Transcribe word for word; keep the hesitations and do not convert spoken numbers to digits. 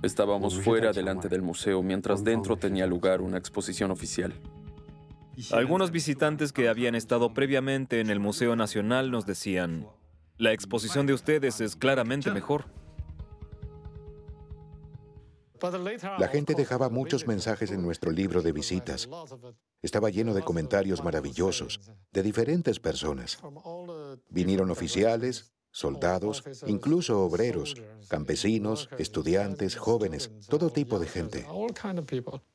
Estábamos fuera delante del museo, mientras dentro tenía lugar una exposición oficial. Algunos visitantes que habían estado previamente en el Museo Nacional nos decían, la exposición de ustedes es claramente mejor. La gente dejaba muchos mensajes en nuestro libro de visitas. Estaba lleno de comentarios maravillosos, de diferentes personas. Vinieron oficiales, soldados, incluso obreros, campesinos, estudiantes, jóvenes, todo tipo de gente.